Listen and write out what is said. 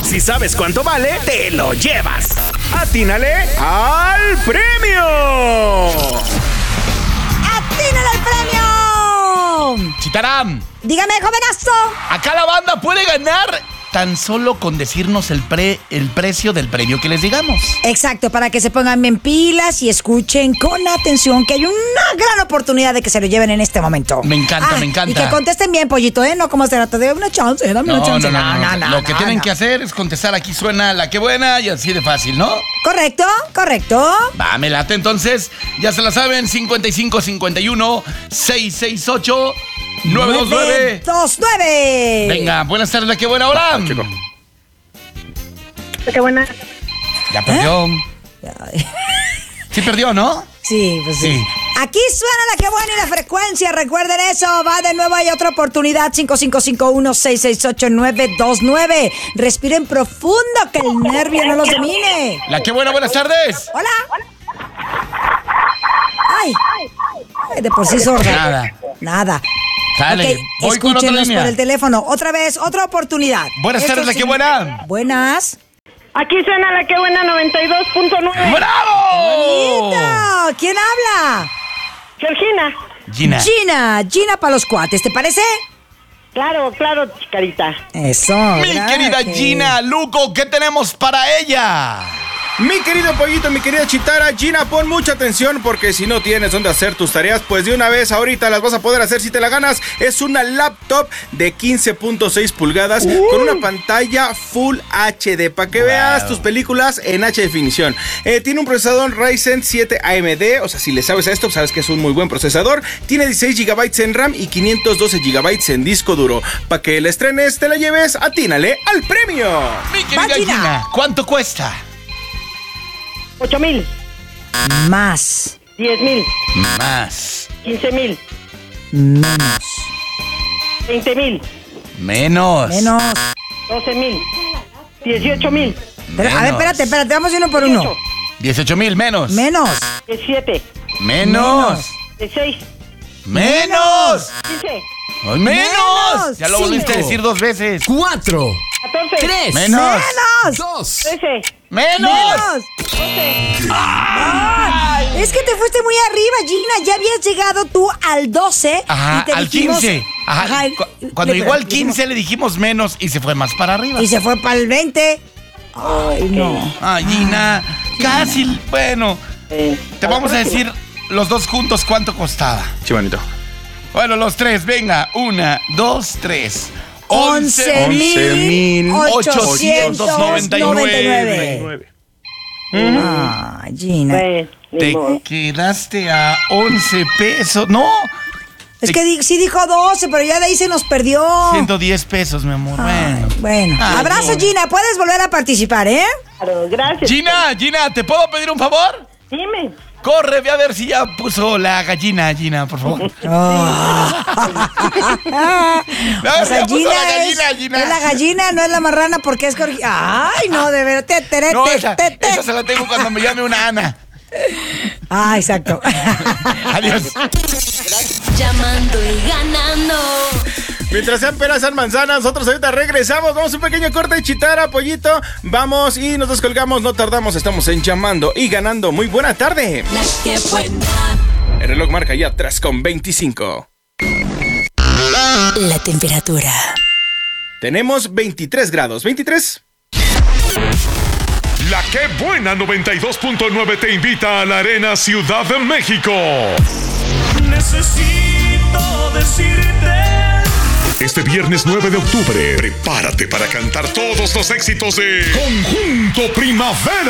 Si sabes cuánto vale, te lo llevas. ¡Atínale al premio! ¡Atínale al premio! Chitaram, Dígame, jovenazo. acá la banda puede ganar tan solo con decirnos el precio del premio que les digamos. Exacto, para que se pongan bien pilas y escuchen con atención que hay una gran oportunidad de que se lo lleven en este momento. Me encanta, me encanta. Y que contesten bien, pollito, ¿eh? No como se te dé una chance, dame una chance. No. Lo que tienen que hacer es contestar aquí suena la que buena y así de fácil, ¿no? Correcto. Va, me late entonces. Ya se la saben, 55 51 668 929. 929. Venga, buenas tardes, la que buena hora. Chico. Qué buena. Ya perdió. Sí perdió, ¿no? Sí, pues sí. Sí. Aquí suena la que buena y la frecuencia. Recuerden eso. Va de nuevo, hay otra oportunidad. 5551-668-929. Respiren profundo, que el nervio no los domine. La que buena, buenas tardes. Hola. Ay, de por sí sorda. Nada. Nada. Sale, Ok, voy con otra escúchenos línea. por el teléfono. Otra vez, otra oportunidad. Buenas Esto tardes, la sí. que buena. Buenas. Aquí suena la que buena 92.9. ¡Bravo! Bonito. ¿Quién habla? Georgina. Gina para los cuates, ¿te parece? Claro, chicarita. Eso. Mi querida Gina, Luco, ¿qué tenemos para ella? Mi querido pollito, mi querida Chitara, Gina, pon mucha atención porque si no tienes dónde hacer tus tareas, pues de una vez ahorita las vas a poder hacer si te la ganas. Es una laptop de 15.6 pulgadas con una pantalla Full HD para que veas tus películas en H definición. Tiene un procesador Ryzen 7 AMD, o sea, si le sabes a esto, sabes que es un muy buen procesador. Tiene 16 GB en RAM y 512 GB en disco duro. Para que la estrenes, te la lleves, atínale al premio. Mi querida Gina, ¿cuánto cuesta? 8,000. Más. 10,000. Más. 15,000. Menos. 20,000. Menos. 12,000. 18,000. Pero, a ver, espérate, vamos uno por uno. 18,000 menos. Menos. 17. Menos. 16. Menos. 15. Ay, menos. Ya lo volviste a 5. decir 2 veces. 4, 14. 3, Menos. 2, 13. Menos. 12. Es que te fuiste muy arriba, Gina. Ya habías llegado tú al 12. Ajá, y te al dijimos, 15. Ajá. Cuando llegó al 15 le dijimos menos y se fue más para arriba. Y se fue para el 20. Ay, no. Ay, Gina, casi, bueno. Te vamos a decir los dos juntos cuánto costaba. Chivanito. Bueno, los tres, venga. 1, 2, 3. 11,899. Ay, Gina. Te quedaste a 11 pesos. No, Es que sí dijo 12, pero ya de ahí se nos perdió. 110 pesos, mi amor. Bueno. Ay, Abrazo, no. Gina. Puedes volver a participar, ¿eh? Claro, gracias. Gina, ¿te puedo pedir un favor? Dime. Corre, ve a ver si ya puso la gallina, Gina, por favor. O sea, Gina Gina. es la gallina, no es la marrana porque es... Ay, no, de verdad. No, esa se la tengo cuando me llame una Ana. Ah, exacto. Adiós. Llamando y ganando. Mientras sean peras, sean manzanas, nosotros ahorita regresamos. Vamos a un pequeño corte, Chitara, pollito. Vamos y nos descolgamos, no tardamos. Estamos en Llamando y Ganando. Muy buena tarde. La que buena. El reloj marca ya 3:25. La temperatura. Tenemos 23 grados. ¿23? La que buena 92.9 te invita a la Arena Ciudad de México. Necesito decirte. Este viernes 9 de octubre, prepárate para cantar todos los éxitos de Conjunto Primavera.